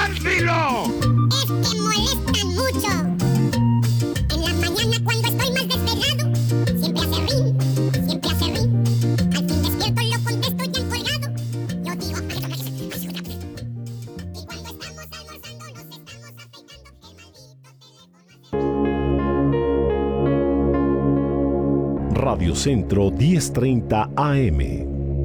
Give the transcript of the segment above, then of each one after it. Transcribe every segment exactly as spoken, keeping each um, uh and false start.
¡Pánfilo! Es que molestan mucho. En la mañana cuando estoy más desvelado, siempre hace ring, siempre hace ring. Al fin despierto lo contesto y han colgado. Yo digo, y cuando estamos almorzando nos estamos afeitando el maldito teléfono. Radio Centro diez treinta A M.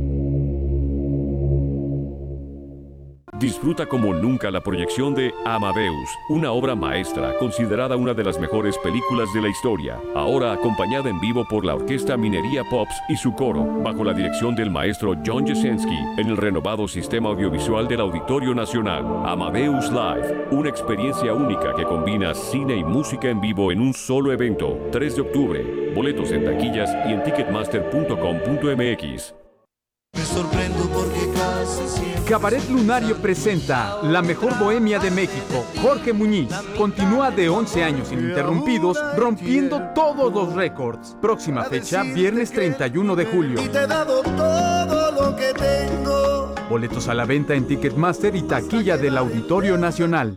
Disfruta como nunca la proyección de Amadeus, una obra maestra considerada una de las mejores películas de la historia, ahora acompañada en vivo por la Orquesta Minería Pops y su coro, bajo la dirección del maestro John Jesensky, en el renovado sistema audiovisual del Auditorio Nacional. Amadeus Live, una experiencia única que combina cine y música en vivo en un solo evento, tres de octubre. Boletos en taquillas y en ticketmaster punto com punto m x. Me sorprendo porque casi siempre... Cabaret Lunario presenta La Mejor Bohemia de México. Jorge Muñiz continúa de once años ininterrumpidos, rompiendo todos los récords. Próxima fecha, viernes treinta y uno de julio. Y te he dado todo lo que tengo. Boletos a la venta en Ticketmaster y taquilla del Auditorio Nacional.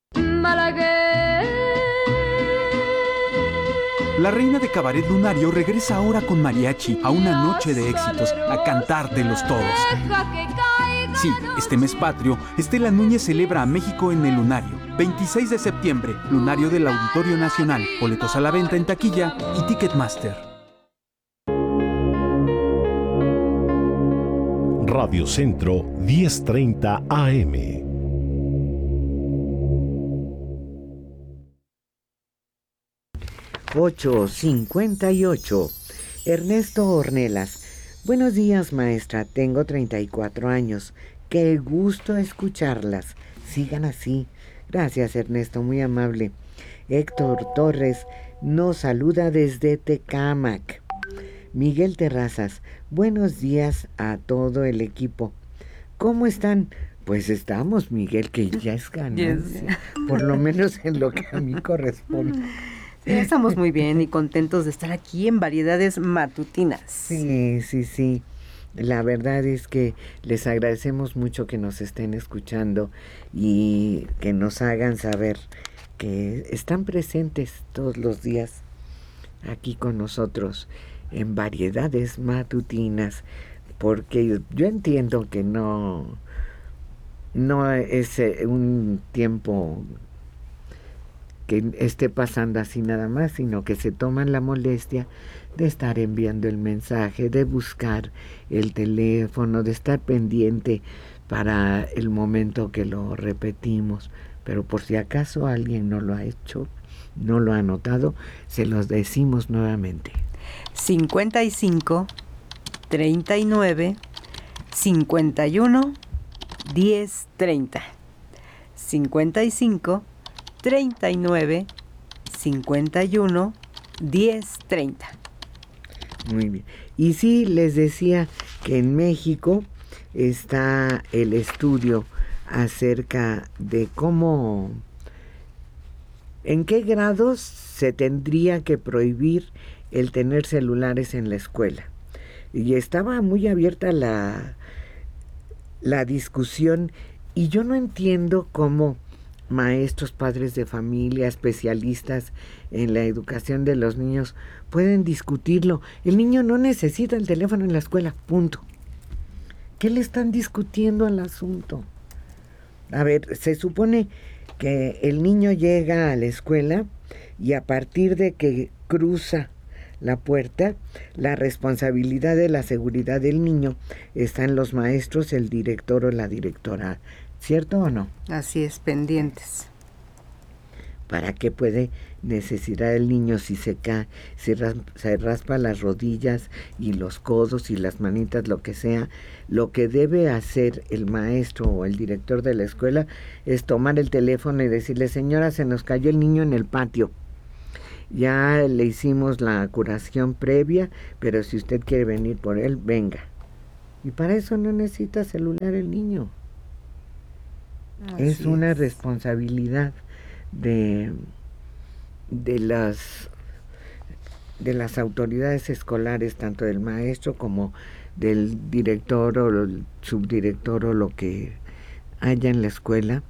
La reina de Cabaret Lunario regresa ahora con mariachi a una noche de éxitos, a cantártelos todos. Sí, este mes patrio, Estela Núñez celebra a México en el Lunario. veintiséis de septiembre, Lunario del Auditorio Nacional. Boletos a la venta en taquilla y Ticketmaster. Radio Centro diez treinta A M. ocho cincuenta y ocho. Ernesto Ornelas. Buenos días, maestra. Tengo treinta y cuatro años. Qué gusto escucharlas. Sigan así. Gracias, Ernesto, muy amable. Héctor Torres nos saluda desde Tecámac. Miguel Terrazas. Buenos días a todo el equipo. ¿Cómo están? Pues estamos, Miguel, que ya es ganancia. Yes. Por lo menos en lo que a mí corresponde. Sí, estamos muy bien y contentos de estar aquí en Variedades Matutinas. Sí, sí, sí. La verdad es que les agradecemos mucho que nos estén escuchando y que nos hagan saber que están presentes todos los días aquí con nosotros en Variedades Matutinas, porque yo entiendo que no, no es un tiempo que esté pasando así nada más, sino que se toman la molestia de estar enviando el mensaje, de buscar el teléfono, de estar pendiente para el momento que lo repetimos. Pero por si acaso alguien no lo ha hecho, no lo ha notado, se los decimos nuevamente. cincuenta y cinco, treinta y nueve, cincuenta y uno, diez, treinta. cincuenta y cinco, treinta y nueve, cincuenta y uno, diez, treinta. Muy bien. Y sí, les decía que en México está el estudio acerca de cómo, en qué grados se tendría que prohibir el tener celulares en la escuela. Y estaba muy abierta la, la discusión, y yo no entiendo cómo maestros, padres de familia, especialistas en la educación de los niños pueden discutirlo. El niño no necesita el teléfono en la escuela, punto. ¿Qué le están discutiendo al asunto? A ver, se supone que el niño llega a la escuela y a partir de que cruza la puerta, la responsabilidad de la seguridad del niño está en los maestros, el director o la directora. ¿Cierto o no? Así es, pendientes. ¿Para qué puede necesitar el niño si se cae, si ras, se raspa las rodillas y los codos y las manitas, lo que sea? Lo que debe hacer el maestro o el director de la escuela es tomar el teléfono y decirle: señora, se nos cayó el niño en el patio. Ya le hicimos la curación previa, pero si usted quiere venir por él, venga. Y para eso no necesita celular el niño. Así es una responsabilidad de, de las de las autoridades escolares, tanto del maestro como del director o el subdirector o lo que haya en la escuela,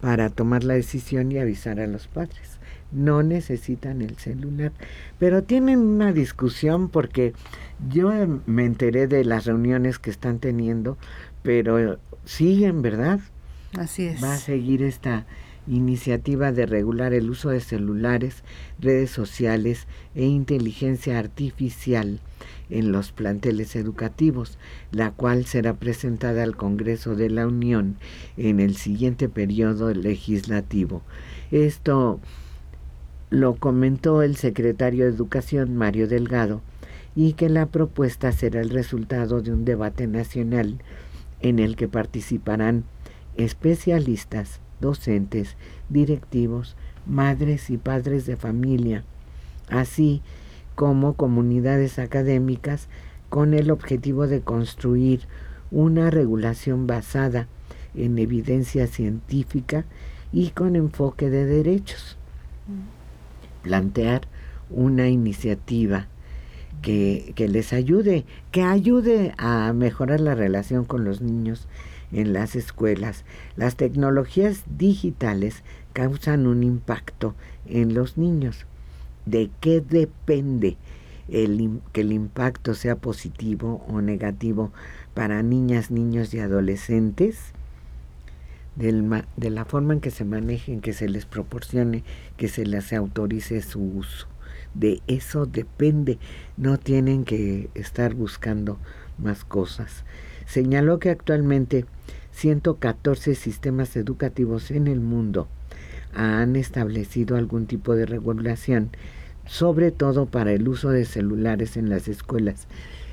para tomar la decisión y avisar a los padres. No necesitan el celular, pero tienen una discusión porque yo me enteré de las reuniones que están teniendo, pero siguen, ¿verdad? Así es. Va a seguir esta iniciativa de regular el uso de celulares, redes sociales e inteligencia artificial en los planteles educativos, la cual será presentada al Congreso de la Unión en el siguiente periodo legislativo. Esto lo comentó el secretario de Educación, Mario Delgado, y que la propuesta será el resultado de un debate nacional en el que participarán especialistas, docentes, directivos, madres y padres de familia, así como comunidades académicas, con el objetivo de construir una regulación basada en evidencia científica y con enfoque de derechos. Plantear una iniciativa que, que les ayude, que ayude a mejorar la relación con los niños en las escuelas. Las tecnologías digitales causan un impacto en los niños. ¿De qué depende el, que el impacto sea positivo o negativo para niñas, niños y adolescentes? Del, de la forma en que se manejen, que se les proporcione, que se les autorice su uso. De eso depende, no tienen que estar buscando más cosas. Señaló que actualmente ciento catorce sistemas educativos en el mundo han establecido algún tipo de regulación, sobre todo para el uso de celulares en las escuelas.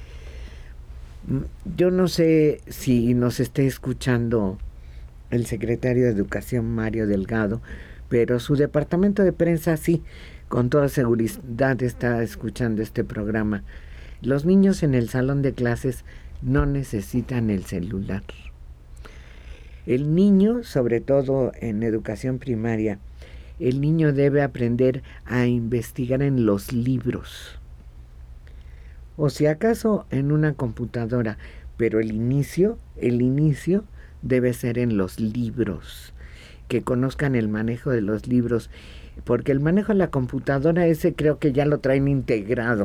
Yo no sé si nos esté escuchando el secretario de Educación, Mario Delgado, pero su departamento de prensa sí, con toda seguridad está escuchando este programa. Los niños en el salón de clases no necesitan el celular. El niño, sobre todo en educación primaria, el niño debe aprender a investigar en los libros, o si acaso en una computadora, pero el inicio, el inicio debe ser en los libros, que conozcan el manejo de los libros, porque el manejo de la computadora ese creo que ya lo traen integrado.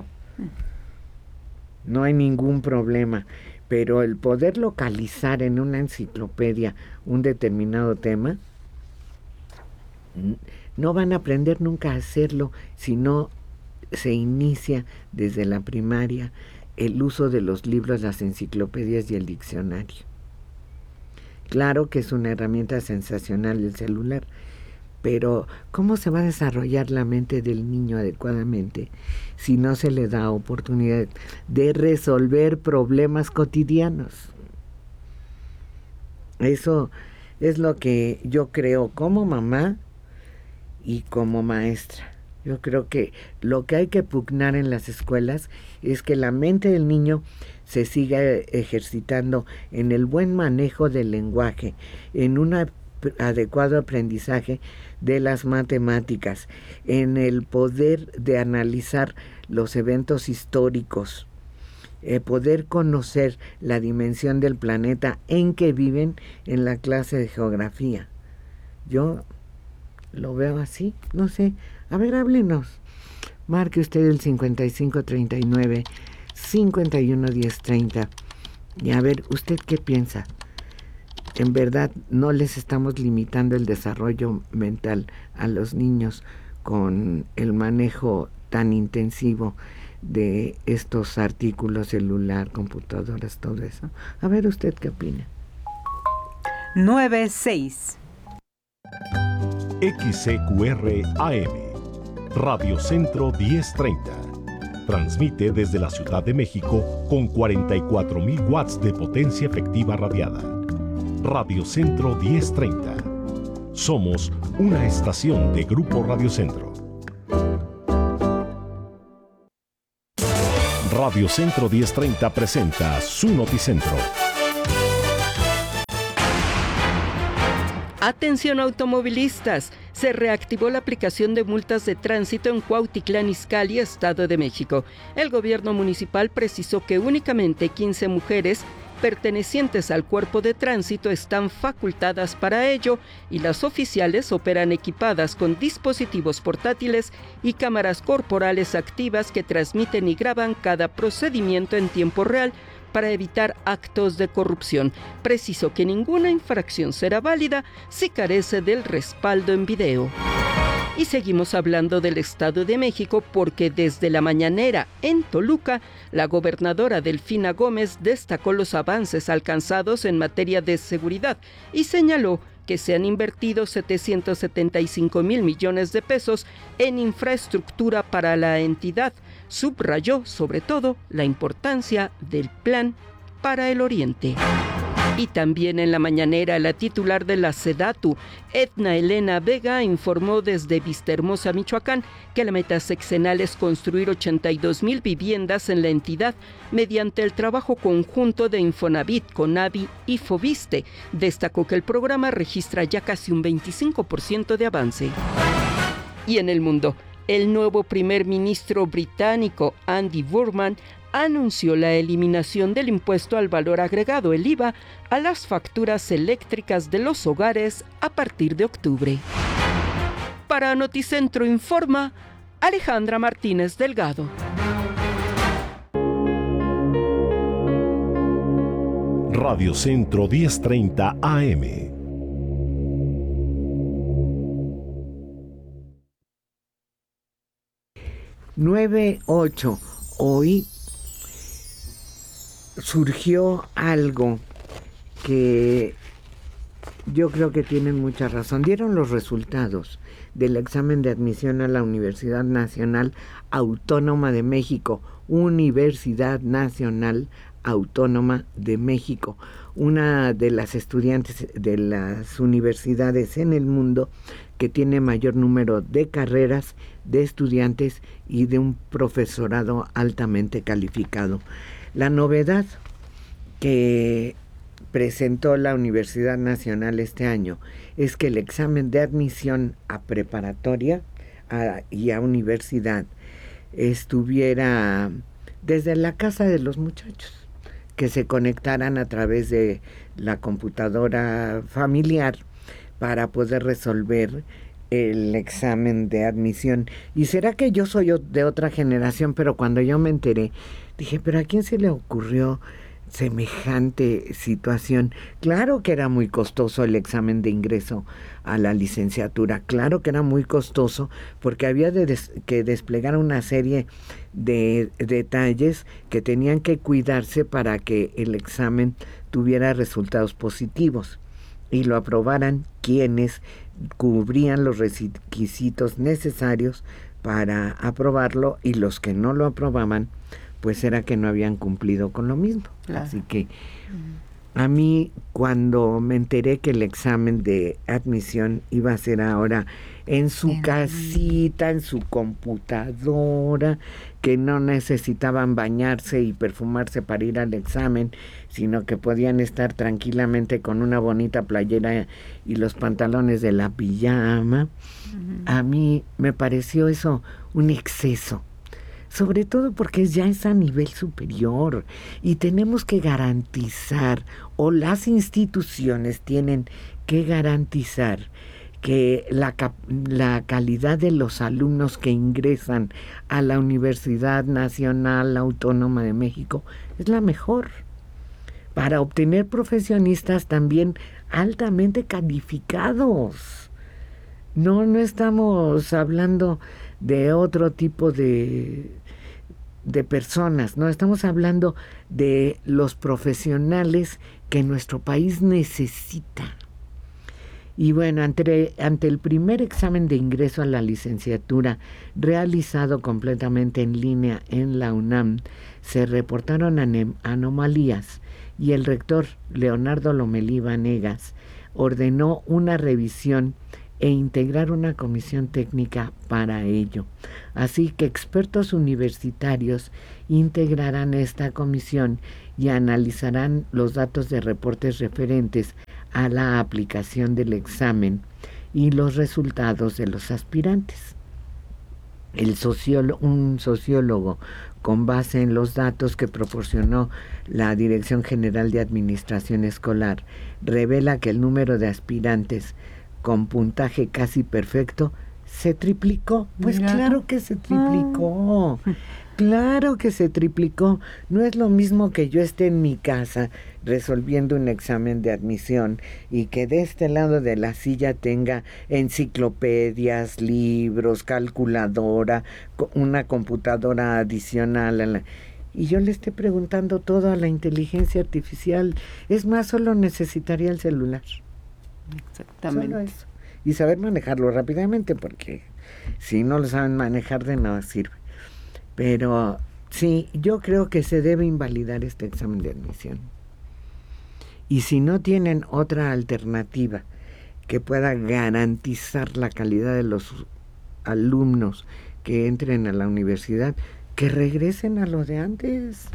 No hay ningún problema, pero el poder localizar en una enciclopedia un determinado tema, no van a aprender nunca a hacerlo si no se inicia desde la primaria el uso de los libros, las enciclopedias y el diccionario. Claro que es una herramienta sensacional el celular, pero ¿cómo se va a desarrollar la mente del niño adecuadamente si no se le da oportunidad de resolver problemas cotidianos? Eso es lo que yo creo como mamá y como maestra. Yo creo que lo que hay que pugnar en las escuelas es que la mente del niño se siga ejercitando en el buen manejo del lenguaje, en un adecuado aprendizaje de las matemáticas, en el poder de analizar los eventos históricos, eh, poder conocer la dimensión del planeta en que viven en la clase de geografía. Yo lo veo así, no sé. A ver, háblenos. Marque usted el cincuenta y cinco treinta y nueve cincuenta y uno diez treinta y a ver, ¿usted qué piensa? En verdad, no les estamos limitando el desarrollo mental a los niños con el manejo tan intensivo de estos artículos, celular, computadoras, todo eso. A ver, ¿usted qué opina? nueve seis X C Q R A M Radio Centro diez treinta. Transmite desde la Ciudad de México con cuarenta y cuatro mil watts de potencia efectiva radiada. Radio Centro diez treinta. Somos una estación de Grupo Radio Centro. Radio Centro diez treinta presenta su Noticentro. Atención automovilistas, se reactivó la aplicación de multas de tránsito en Cuautitlán Izcalli, Estado de México. El gobierno municipal precisó que únicamente quince mujeres pertenecientes al cuerpo de tránsito están facultadas para ello y las oficiales operan equipadas con dispositivos portátiles y cámaras corporales activas que transmiten y graban cada procedimiento en tiempo real para evitar actos de corrupción. Preciso que ninguna infracción será válida si carece del respaldo en video. Y seguimos hablando del Estado de México porque desde la mañanera en Toluca, la gobernadora Delfina Gómez destacó los avances alcanzados en materia de seguridad y señaló que se han invertido setecientos setenta y cinco mil millones de pesos en infraestructura para la entidad. Subrayó sobre todo la importancia del Plan para el Oriente. Y también en la mañanera, la titular de la SEDATU, Edna Elena Vega, informó desde Vistahermosa, Michoacán, que la meta sexenal es construir ochenta y dos mil viviendas en la entidad mediante el trabajo conjunto de Infonavit, Conavi y Foviste. Destacó que el programa registra ya casi un veinticinco por ciento de avance. Y en el mundo, el nuevo primer ministro británico, Andy Burnham, anunció la eliminación del impuesto al valor agregado, el I V A, a las facturas eléctricas de los hogares a partir de octubre. Para Noticentro Informa, Alejandra Martínez Delgado. Radio Centro diez treinta A M. nueve ocho. Hoy surgió algo que yo creo que tienen mucha razón. Dieron los resultados del examen de admisión a la Universidad Nacional Autónoma de México, Universidad Nacional Autónoma de México, una de las estudiantes de las universidades en el mundo que tiene mayor número de carreras, de estudiantes y de un profesorado altamente calificado. La novedad que presentó la Universidad Nacional este año es que el examen de admisión a preparatoria a, y a universidad estuviera desde la casa de los muchachos, que se conectaran a través de la computadora familiar para poder resolver el examen de admisión. Y será que yo soy de otra generación, pero cuando yo me enteré, dije, ¿pero a quién se le ocurrió semejante situación? Claro que era muy costoso el examen de ingreso a la licenciatura, claro que era muy costoso porque había de des- que desplegar una serie de detalles que tenían que cuidarse para que el examen tuviera resultados positivos y lo aprobaran quienes cubrían los requisitos necesarios para aprobarlo, y los que no lo aprobaban pues era que no habían cumplido con lo mismo. Claro. Así que a mí, cuando me enteré que el examen de admisión iba a ser ahora en su Bien. casita, en su computadora, que no necesitaban bañarse y perfumarse para ir al examen, sino que podían estar tranquilamente con una bonita playera y los pantalones de la pijama, uh-huh. A mí me pareció eso un exceso. Sobre todo porque ya es a nivel superior y tenemos que garantizar, o las instituciones tienen que garantizar, que la, la calidad de los alumnos que ingresan a la Universidad Nacional Autónoma de México es la mejor, para obtener profesionistas también altamente calificados. No, no estamos hablando de otro tipo de, de personas, no, estamos hablando de los profesionales que nuestro país necesita. Y bueno, ante, ante el primer examen de ingreso a la licenciatura realizado completamente en línea en la UNAM, se reportaron anem- anomalías y el rector Leonardo Lomelí Vanegas ordenó una revisión e integrar una comisión técnica para ello. Así que expertos universitarios integrarán esta comisión y analizarán los datos de reportes referentes a la aplicación del examen y los resultados de los aspirantes. El sociólogo, un sociólogo con base en los datos que proporcionó la Dirección General de Administración Escolar, revela que el número de aspirantes con puntaje casi perfecto se triplicó. Pues Mira. claro que se triplicó. Ah. Claro que se triplicó. No es lo mismo que yo esté en mi casa resolviendo un examen de admisión y que de este lado de la silla tenga enciclopedias, libros, calculadora, una computadora adicional a la, y yo le esté preguntando todo a la inteligencia artificial. Es más, solo necesitaría el celular. Exactamente. Solo eso. Y saber manejarlo rápidamente, porque si no lo saben manejar, de nada sirve. Pero sí, yo creo que se debe invalidar este examen de admisión. Y si no tienen otra alternativa que pueda garantizar la calidad de los alumnos que entren a la universidad, que regresen a lo de antes,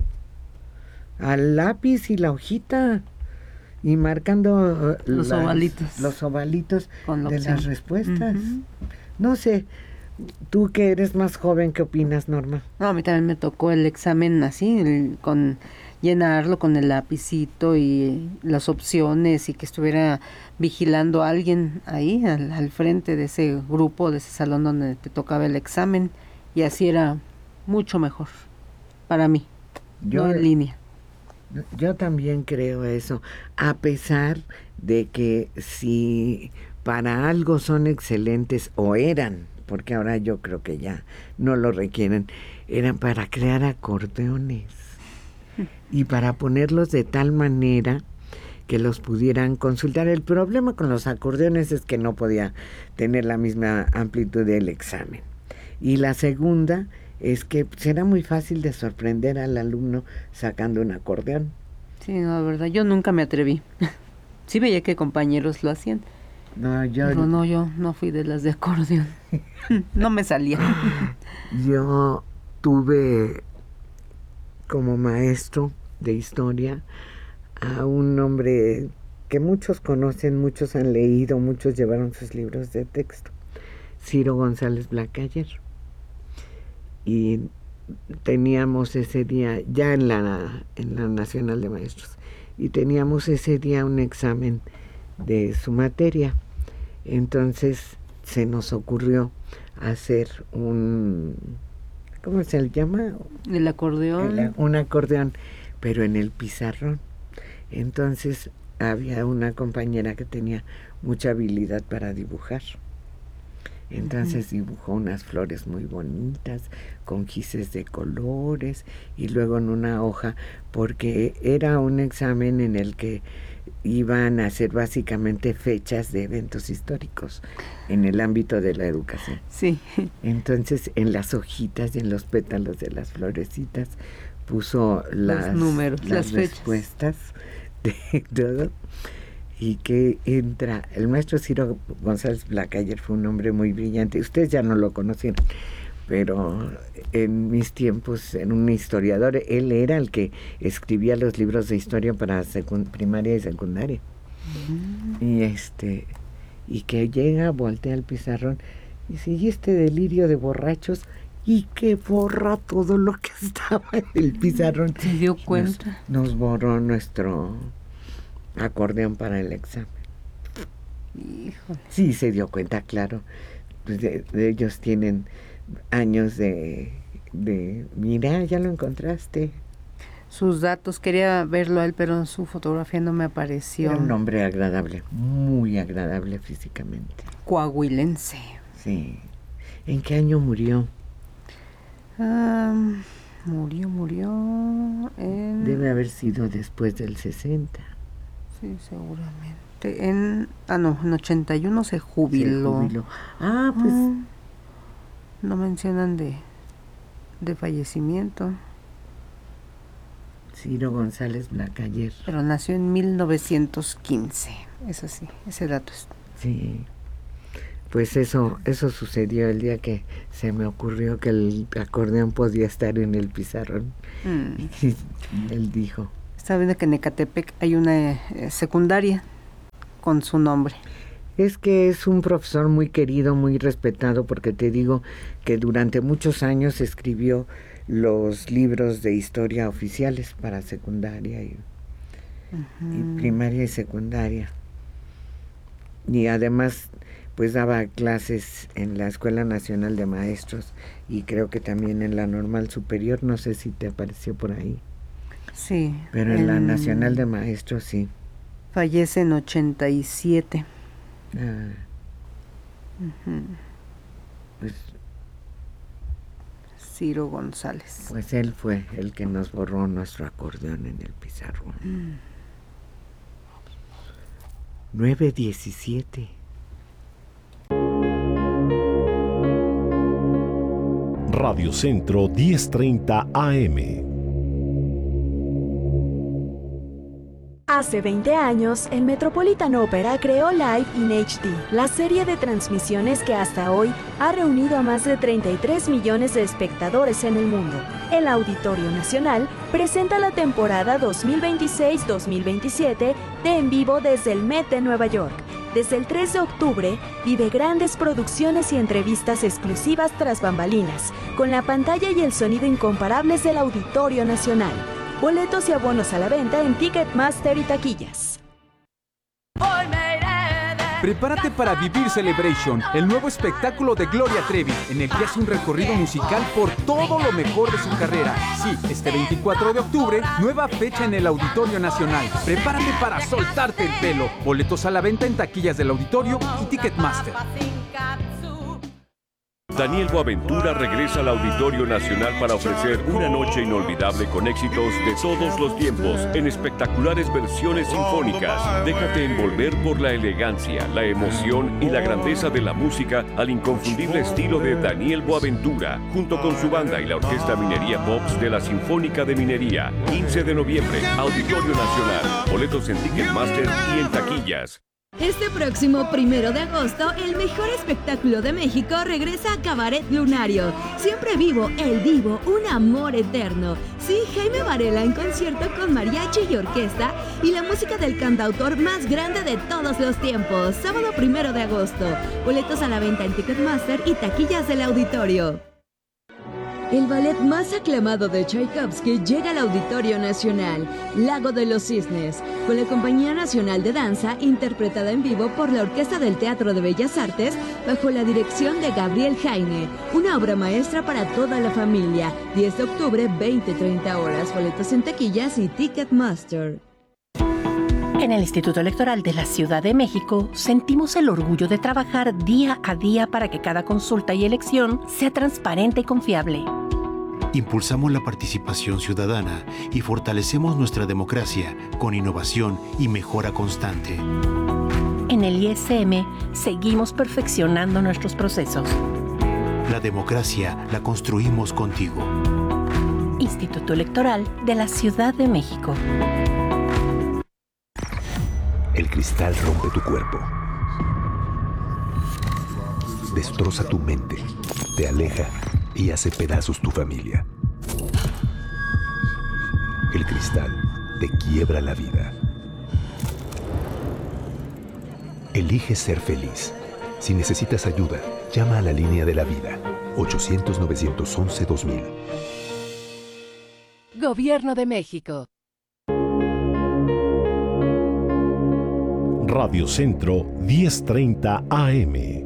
al lápiz y la hojita, y marcando uh, los las, ovalitos, los ovalitos de las respuestas. Uh-huh. No sé, tú que eres más joven, ¿qué opinas, Norma? No, a mí también me tocó el examen así, el, con llenarlo con el lapicito y las opciones, y que estuviera vigilando a alguien ahí al, al frente de ese grupo, de ese salón donde te tocaba el examen, y así era mucho mejor para mí, yo, no en línea. Yo también creo eso, a pesar de que si para algo son excelentes, o eran, porque ahora yo creo que ya no lo requieren, eran para crear acordeones y para ponerlos de tal manera que los pudieran consultar. El problema con los acordeones es que no podía tener la misma amplitud del examen. Y la segunda es que será muy fácil de sorprender al alumno sacando un acordeón. Sí, no, la verdad, yo nunca me atreví. Sí veía que compañeros lo hacían. No, yo... Pero no, yo no fui de las de acordeón. No me salía. Yo tuve como maestro de historia a un hombre que muchos conocen, muchos han leído, muchos llevaron sus libros de texto, Ciro González Blacayer. Y teníamos ese día, ya en la, en la Nacional de Maestros, y teníamos ese día un examen de su materia. Entonces se nos ocurrió hacer un, ¿cómo se le llama? El acordeón. El, un acordeón, pero en el pizarrón. Entonces había una compañera que tenía mucha habilidad para dibujar. Entonces uh-huh. dibujó unas flores muy bonitas, con gises de colores, y luego en una hoja, porque era un examen en el que iban a hacer básicamente fechas de eventos históricos en el ámbito de la educación. Sí. Entonces en las hojitas y en los pétalos de las florecitas puso las, los números, las, las respuestas de todo. Y que entra, el maestro Ciro González Blacayer fue un hombre muy brillante. Ustedes ya no lo conocieron, pero en mis tiempos, en un historiador, él era el que escribía los libros de historia para secund- primaria y secundaria. Mm. Y este, y que llega, voltea al pizarrón y dice, ¿y este delirio de borrachos? Y que borra todo lo que estaba en el pizarrón. Se dio cuenta. Nos, nos borró nuestro acordeón para el examen. Híjole. Sí, se dio cuenta, claro. Pues de, de ellos tienen años de, de, mira, ya lo encontraste. Sus datos, quería verlo a él, pero en su fotografía no me apareció. Era un hombre agradable, muy agradable físicamente. Coahuilense. Sí. ¿En qué año murió? Um, murió, murió en... Debe haber sido después del sesenta. Sí, seguramente. En, ah, no, en ochenta y uno se jubiló. Se jubiló. Ah, pues... Ah, no mencionan de, de fallecimiento. Ciro González Blacayer. Pero nació en mil novecientos quince. Eso sí, ese dato es. Sí. Pues eso, eso sucedió el día que se me ocurrió que el acordeón podía estar en el pizarrón. Mm. Y él dijo... Estaba viendo que en Ecatepec hay una eh, secundaria con su nombre. Es que es un profesor muy querido, muy respetado, porque te digo que durante muchos años escribió los libros de historia oficiales para secundaria y, uh-huh. y primaria y secundaria. Y además pues daba clases en la Escuela Nacional de Maestros y creo que también en la Normal Superior, no sé si te apareció por ahí. Sí. Pero en, en la Nacional de Maestros sí. Fallece en ochenta y siete. Ah. Uh-huh. Pues Ciro González. Pues él fue el que nos borró nuestro acordeón en el pizarrón. Mm. nueve diecisiete. Radio Centro diez treinta A M. Hace veinte años, el Metropolitan Opera creó Live in H D, la serie de transmisiones que hasta hoy ha reunido a más de treinta y tres millones de espectadores en el mundo. El Auditorio Nacional presenta la temporada dos mil veintiséis dos mil veintisiete de En Vivo desde el Met de Nueva York. Desde el tres de octubre, vive grandes producciones y entrevistas exclusivas tras bambalinas, con la pantalla y el sonido incomparables del Auditorio Nacional. Boletos y abonos a la venta en Ticketmaster y taquillas. Prepárate para vivir Celebration, el nuevo espectáculo de Gloria Trevi, en el que hace un recorrido musical por todo lo mejor de su carrera. Sí, este veinticuatro de octubre, nueva fecha en el Auditorio Nacional. Prepárate para soltarte el pelo. Boletos a la venta en taquillas del Auditorio y Ticketmaster. Daniel Boaventura regresa al Auditorio Nacional para ofrecer una noche inolvidable con éxitos de todos los tiempos en espectaculares versiones sinfónicas. Déjate envolver por la elegancia, la emoción y la grandeza de la música al inconfundible estilo de Daniel Boaventura, junto con su banda y la Orquesta Minería Pops de la Sinfónica de Minería. quince de noviembre, Auditorio Nacional. Boletos en Ticketmaster y en taquillas. Este próximo primero de agosto, el mejor espectáculo de México regresa a Cabaret Lunario. Siempre vivo, el Divo, un amor eterno. Sí, Jaime Varela en concierto con mariachi y orquesta y la música del cantautor más grande de todos los tiempos. Sábado primero de agosto. Boletos a la venta en Ticketmaster y taquillas del Auditorio. El ballet más aclamado de Tchaikovsky llega al Auditorio Nacional, Lago de los Cisnes, con la Compañía Nacional de Danza, interpretada en vivo por la Orquesta del Teatro de Bellas Artes, bajo la dirección de Gabriel Jaime. Una obra maestra para toda la familia. diez de octubre, veinte treinta horas. Boletos en taquillas y Ticketmaster. En el Instituto Electoral de la Ciudad de México sentimos el orgullo de trabajar día a día para que cada consulta y elección sea transparente y confiable. Impulsamos la participación ciudadana y fortalecemos nuestra democracia con innovación y mejora constante. En el I S M seguimos perfeccionando nuestros procesos. La democracia la construimos contigo. Instituto Electoral de la Ciudad de México. El cristal rompe tu cuerpo, destroza tu mente, te aleja y hace pedazos tu familia. El cristal te quiebra la vida. Elige ser feliz. Si necesitas ayuda, llama a la línea de la vida, ochocientos nueve once dos mil. Gobierno de México. Radio Centro diez treinta A M.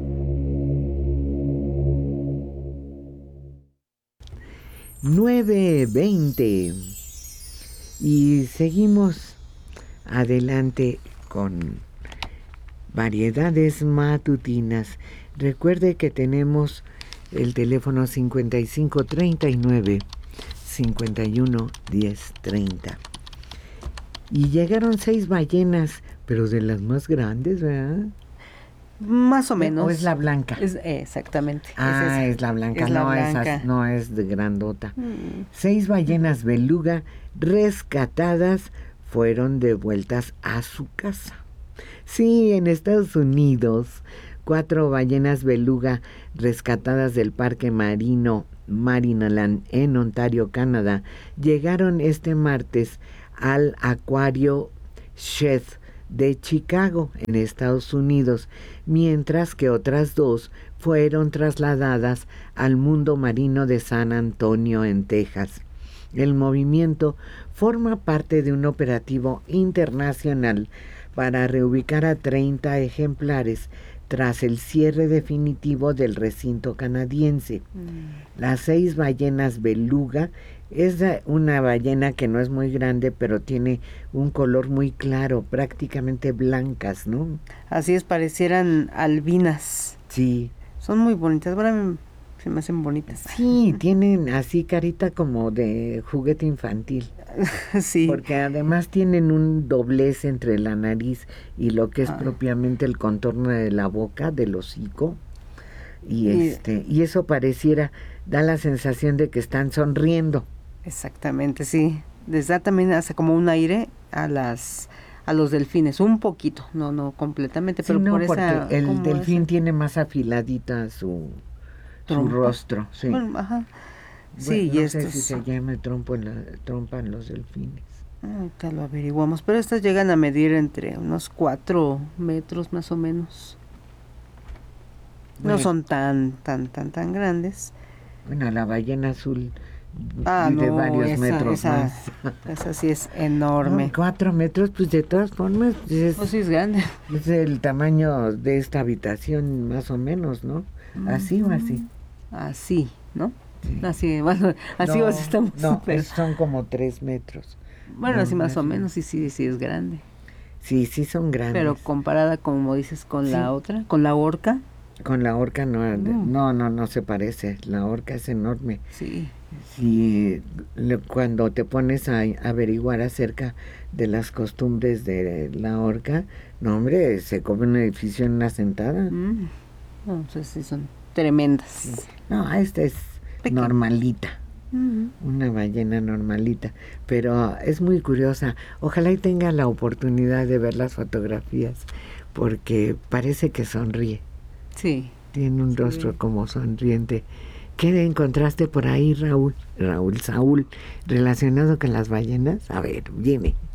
nueve veinte. Y seguimos adelante con variedades matutinas. Recuerde que tenemos el teléfono cincuenta y cinco treinta y nueve cincuenta y uno diez treinta. Y llegaron seis ballenas, pero de las más grandes, ¿verdad? Más o menos. ¿O es la blanca? Es, exactamente. Ah, es, es la blanca, es la no, blanca. Esas, no es de grandota. Mm. Seis ballenas beluga rescatadas fueron devueltas a su casa. Sí, en Estados Unidos, cuatro ballenas beluga rescatadas del Parque Marino Marineland en Ontario, Canadá, llegaron este martes al acuario Shedd de Chicago, en Estados Unidos, mientras que otras dos fueron trasladadas al mundo marino de San Antonio, en Texas. El movimiento forma parte de un operativo internacional para reubicar a treinta ejemplares tras el cierre definitivo del recinto canadiense. Mm. Las seis ballenas beluga es una ballena que no es muy grande, pero tiene un color muy claro, prácticamente blancas, ¿no? Así es, parecieran albinas. Sí. Son muy bonitas, bueno, se me hacen bonitas. Sí, tienen así carita como de juguete infantil. Sí. Porque además tienen un doblez entre la nariz y lo que es ah. propiamente el contorno de la boca, del hocico. Y, y este y eso pareciera, da la sensación de que están sonriendo. Exactamente, sí. Les da también hace como un aire a las a los delfines, un poquito, no no completamente, pero sí, no, por porque esa el delfín esa? tiene más afiladita su su rostro, sí. Bueno, ajá. Bueno, sí, no y sé estos si se llama trompo en la, trompa en los delfines. Ahorita lo averiguamos, pero estas llegan a medir entre unos cuatro metros más o menos. Bueno, no son tan, tan, tan, tan grandes. Bueno, la ballena azul ah, de no, varios esa, metros esa, más. Esa sí es enorme. No, cuatro metros, pues de todas formas. Es, pues sí es grande. Es el tamaño de esta habitación, más o menos, ¿no? Así mm. o así. Así, ¿no? Sí. Así, bueno, así no, estamos. No, pues son como tres metros. Bueno, no, así más o menos, sí, sí, sí es grande. Sí, sí son grandes. Pero comparada, como dices, con sí. la otra, con la orca. Con la orca no, Mm. no, no, no se parece. La orca es enorme. Sí. Sí, le, cuando te pones a, a averiguar acerca de las costumbres de la orca, no, hombre, se come un edificio en una sentada. Mm. No, pues sí, son tremendas. Sí. No, esta es Pequeña. normalita. Uh-huh. Una ballena normalita, pero es muy curiosa. Ojalá y tenga la oportunidad de ver las fotografías, porque parece que sonríe. Sí. Tiene un sí. rostro como sonriente. ¿Qué encontraste por ahí, Raúl? Raúl, Saúl, relacionado con las ballenas? A ver, dime.